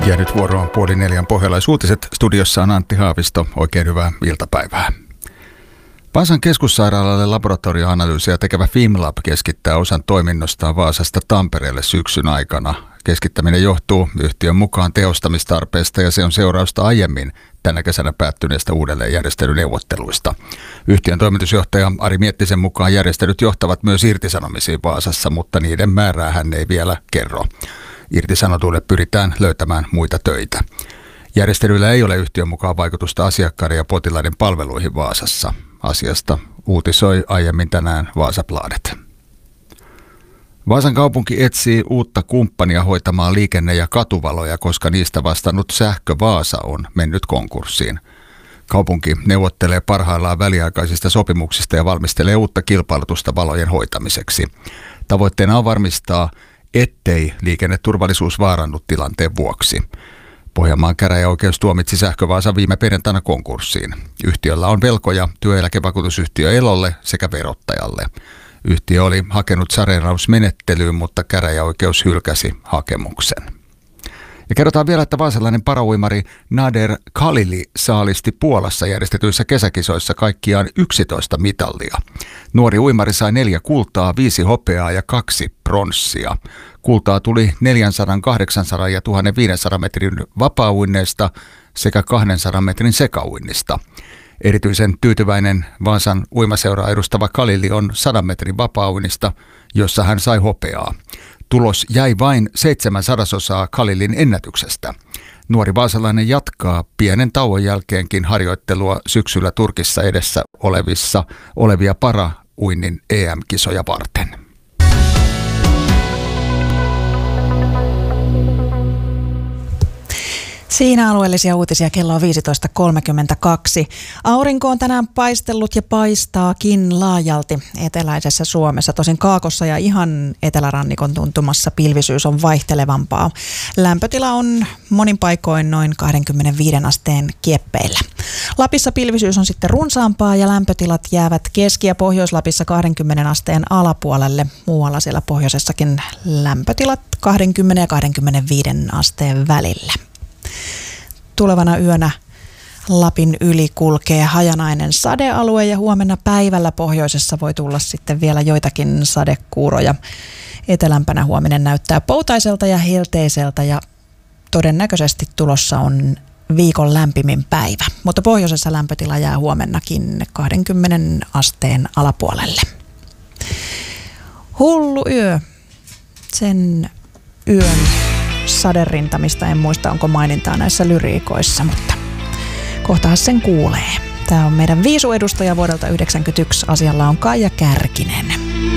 Ja nyt vuoro on 3:30 Pohjalais-uutiset. Studiossa on Antti Haavisto. Oikein hyvää iltapäivää. Vaasan keskussairaalalle laboratorioanalyysiä tekevä FIMLAB keskittää osan toiminnostaan Vaasasta Tampereelle syksyn aikana. Keskittäminen johtuu yhtiön mukaan tehostamistarpeesta ja se on seurausta aiemmin tänä kesänä päättyneistä uudelleenjärjestelyneuvotteluista. Yhtiön toimitusjohtaja Ari Miettisen mukaan järjestelyt johtavat myös irtisanomisiin Vaasassa, mutta niiden määrää hän ei vielä kerro. Irtisanotuille pyritään löytämään muita töitä. Järjestelyillä ei ole yhtiön mukaan vaikutusta asiakkaiden ja potilaiden palveluihin Vaasassa. Asiasta uutisoi aiemmin tänään Vaasabladet. Vaasan kaupunki etsii uutta kumppania hoitamaan liikenne- ja katuvaloja, koska niistä vastannut Sähkö Vaasa on mennyt konkurssiin. Kaupunki neuvottelee parhaillaan väliaikaisista sopimuksista ja valmistelee uutta kilpailutusta valojen hoitamiseksi. Tavoitteena on varmistaa, ettei liikenneturvallisuus vaarannu tilanteen vuoksi. Pohjanmaan käräjäoikeus tuomitsi Sähkö Vaasan viime perjantaina konkurssiin. Yhtiöllä on velkoja työeläkevakuutusyhtiö Elolle sekä verottajalle. Yhtiö oli hakenut saneerausmenettelyyn, mutta käräjäoikeus hylkäsi hakemuksen. Ja kerrotaan vielä, että vaasalainen parauimari Nader Khalili saalisti Puolassa järjestetyissä kesäkisoissa kaikkiaan 11 mitallia. Nuori uimari sai 4 kultaa, 5 hopeaa ja 2 pronssia. Kultaa tuli 400, 800 ja 1500 metrin vapaa-uinneista sekä 200 metrin sekauinnista. Erityisen tyytyväinen Vaasan uimaseuraa edustava Khalili on 100 metrin vapaa-uinnista, jossa hän sai hopeaa. Tulos jäi vain 7/100 Khalilin ennätyksestä. Nuori vaasalainen jatkaa pienen tauon jälkeenkin harjoittelua syksyllä Turkissa edessä olevia para-uinnin EM-kisoja varten. Siinä alueellisia uutisia, kello on 15.32. Aurinko on tänään paistellut ja paistaakin laajalti eteläisessä Suomessa. Tosin Kaakossa ja ihan etelärannikon tuntumassa pilvisyys on vaihtelevampaa. Lämpötila on monin paikoin noin 25 asteen kieppeillä. Lapissa pilvisyys on sitten runsaampaa ja lämpötilat jäävät Keski- ja Pohjois-Lapissa 20 asteen alapuolelle. Muualla siellä pohjoisessakin lämpötilat 20 ja 25 asteen välillä. Tulevana yönä Lapin yli kulkee hajanainen sadealue ja huomenna päivällä pohjoisessa voi tulla sitten vielä joitakin sadekuuroja. Etelämpänä huominen näyttää poutaiselta ja helteiseltä ja todennäköisesti tulossa on viikon lämpimin päivä. Mutta pohjoisessa lämpötila jää huomennakin 20 asteen alapuolelle. Hullu yö. Sen yön saderintamista en muista, onko mainintaa näissä lyriikoissa, mutta kohtahan sen kuulee. Tämä on meidän viisuedustaja vuodelta 1991. Asialla on Kaija Kärkinen.